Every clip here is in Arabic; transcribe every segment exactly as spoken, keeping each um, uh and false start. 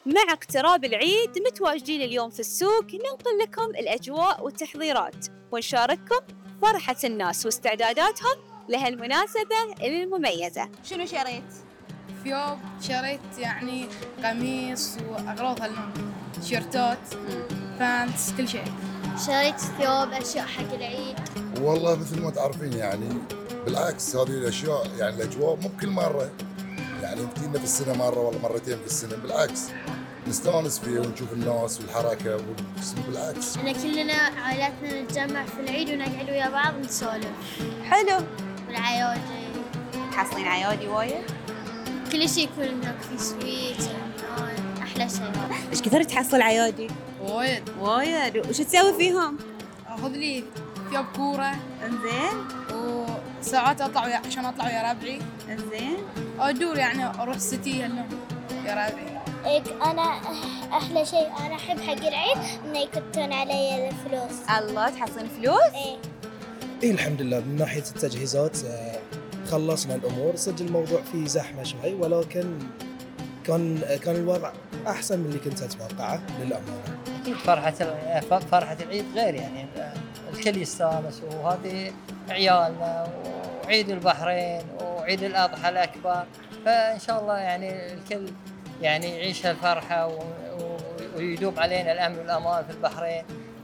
مع اقتراب العيد متواجدين اليوم في السوق ننقل لكم الأجواء والتحضيرات ونشارككم فرحة الناس واستعداداتهم لهالمناسبة المميزة. شنو شريت؟ ثياب، شريت يعني قميص وأغراض هالنوع، تيشيرتات، بانتس، كل شيء. شريت ثياب، أشياء حق العيد. والله مثل ما تعرفين يعني بالعكس هذه الأشياء يعني الأجواء مو بكل مرة، يعني يمكننا في السنة مرة ولا مرتين في السنة، بالعكس نستانس فيه ونشوف الناس والحركة والجسم بالعكس. إحنا كلنا عائلاتنا نتجمع في العيد ونقعد ويا بعض نسولف. حلو. والعيادي. تحصلين عيادي وايد؟ كل شيء يكون هناك في سويت، أحلى شيء. إيش كثر تحصل عيادي؟ وايد. وايد. وش تسوي فيهم؟ أخذ لي ثياب كورة. إنزين. وساعات أطلع ويا عشان أطلع ويا ربعي. إنزين. أدور يعني أروح سيتي هالنوع يا ربعي. أنا أحلى شيء أنا أحب حق العيد إنه يكتون علي الفلوس. الله، تحصلين فلوس؟ إيه. إيه الحمد لله. من ناحية التجهيزات خلصنا الأمور، صدق الموضوع فيه زحمة شوي ولكن كان كان الوضع أحسن من اللي كنت أتوقعه للأمانة. أكيد فرحة فرحة العيد غير يعني الكل يستانس، وهذه عيالنا وعيد البحرين وعيد الأضحى الأكبر، فإن شاء الله يعني الكل يعني يعيش هالفرحة ويدوم علينا الأمن والأمان في البحرين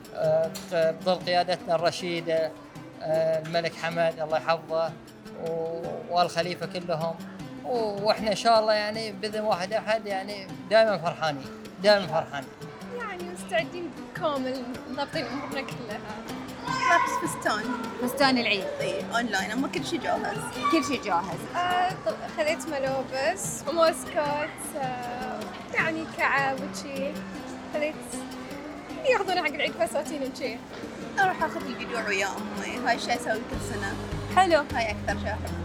بظل قيادتنا الرشيدة الملك حمد الله يحفظه والخليفة كلهم، وإحنا إن شاء الله يعني بإذن واحد أحد يعني دائما فرحانين دائما فرحانين. يعني مستعدين كامل، ضابطين أمورنا كلها. لابس فستان فستان العيد. إيه أونلاين، أما كل شيء جاهز. كل شيء جاهز. آه خذيت ملابس وماسكات، آه يعني كعب وشي. خذيت ياخذون حق العيد فساتين وشي. أروح أخذ الجذوع ويا أمي، هاي الشيء أسوي كل سنة. حلو. هاي أكثر شيء أحبه.